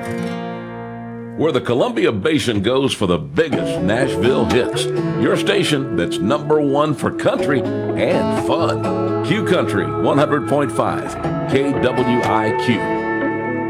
Where the Columbia Basin goes for the biggest Nashville hits. Your station that's number one for country and fun. Q Country 100.5 KWIQ.